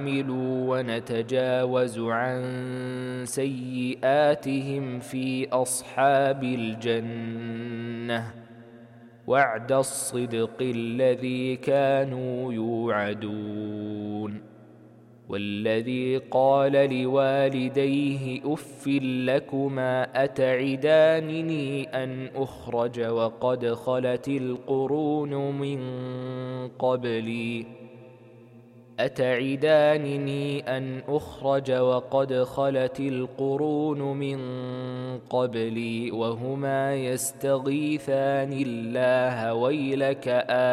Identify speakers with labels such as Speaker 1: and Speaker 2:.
Speaker 1: عملوا ونتجاوز عن سيئاتهم في أصحاب الجنة وعد الصدق الذي كانوا يوعدون. والذي قال لوالديه أف لكما أتعدانني أن أخرج وقد خلت القرون من قبلي وهما يستغيثان الله ويلك